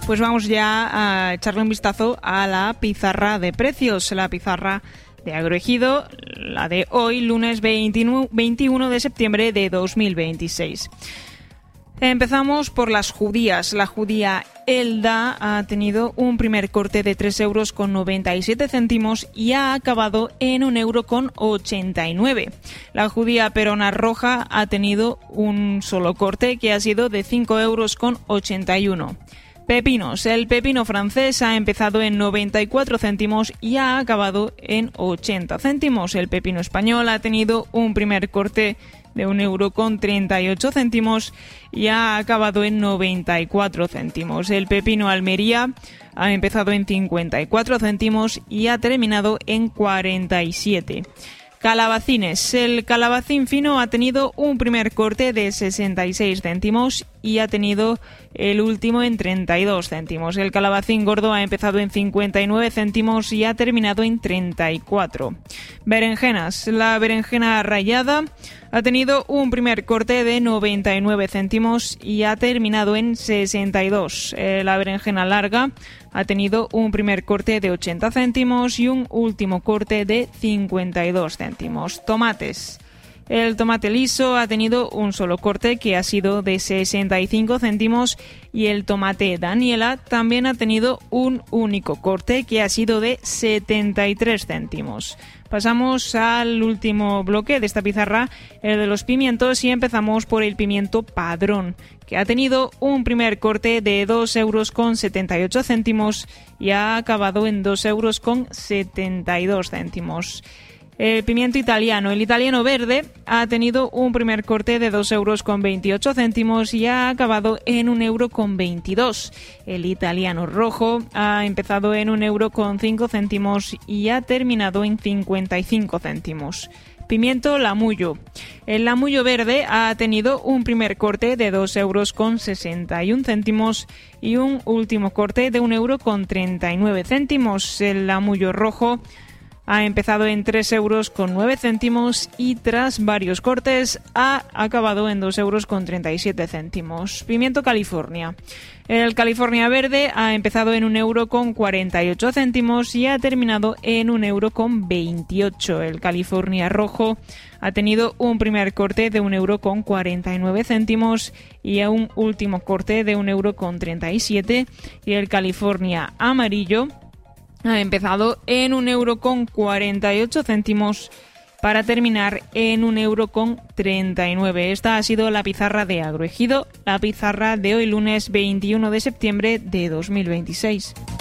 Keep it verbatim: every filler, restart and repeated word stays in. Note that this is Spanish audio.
Pues vamos ya a echarle un vistazo a la pizarra de precios, la pizarra de Agroejido, la de hoy, lunes veintiuno de septiembre de dos mil veintiséis. Empezamos por las judías. La judía Elda ha tenido un primer corte de tres euros con noventa y siete céntimos y ha acabado en un euro con ochenta y nueve. La judía perona roja ha tenido un solo corte que ha sido de cinco euros con ochenta y uno. Pepinos. El pepino francés ha empezado en noventa y cuatro céntimos y ha acabado en ochenta céntimos. El pepino español ha tenido un primer corte de un euro con treinta y ocho céntimos y ha acabado en noventa y cuatro céntimos. El pepino Almería ha empezado en cincuenta y cuatro céntimos y ha terminado en cuarenta y siete. Calabacines. El calabacín fino ha tenido un primer corte de sesenta y seis céntimos y ha tenido el último en treinta y dos céntimos. El calabacín gordo ha empezado en cincuenta y nueve céntimos y ha terminado en treinta y cuatro. Berenjenas. La berenjena rallada ha tenido un primer corte de noventa y nueve céntimos y ha terminado en sesenta y dos. Eh, la berenjena larga ha tenido un primer corte de ochenta céntimos y un último corte de cincuenta y dos céntimos. Tomates. El tomate liso ha tenido un solo corte que ha sido de sesenta y cinco céntimos y el tomate Daniela también ha tenido un único corte que ha sido de setenta y tres céntimos. Pasamos al último bloque de esta pizarra, el de los pimientos, y empezamos por el pimiento Padrón, que ha tenido un primer corte de dos euros con setenta y ocho céntimos y ha acabado en dos euros con setenta y dos céntimos. El pimiento italiano. El italiano verde ha tenido un primer corte de dos euros con veintiocho céntimos y ha acabado en un euro con veintidós. El italiano rojo ha empezado en un euro con cinco céntimos y ha terminado en cincuenta y cinco céntimos. Pimiento lamullo. El lamullo verde ha tenido un primer corte de dos euros con sesenta y un céntimos y un último corte de un euro con treinta y nueve céntimos. El lamullo rojo ha empezado en tres euros con nueve céntimos y tras varios cortes ha acabado en dos euros con treinta y siete céntimos. Pimiento California. El California verde ha empezado en un euro con cuarenta y ocho céntimos y ha terminado en un euro con veintiocho. El California rojo ha tenido un primer corte de un euro con cuarenta y nueve céntimos y un último corte de un euro con treinta y siete. Y el California amarillo ha empezado en un euro con cuarenta y ocho céntimos para terminar en un euro con treinta y nueve. Esta ha sido la pizarra de Agroejido, la pizarra de hoy lunes veintiuno de septiembre de dos mil veintiséis.